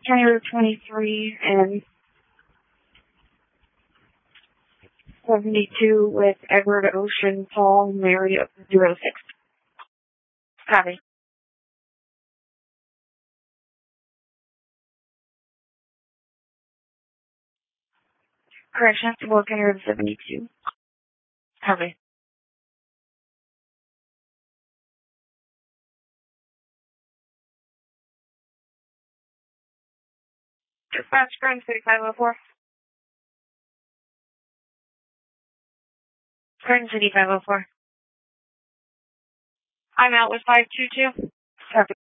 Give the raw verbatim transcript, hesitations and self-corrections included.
County Road twenty-three and seventy-two with Edward Ocean, Paul, Mary, zero six. Copy. Correction, Paul County Road seventy-two. Copy. Dispatch, Garden City five oh four. Garden City five oh four. I'm out with five two two. Copy.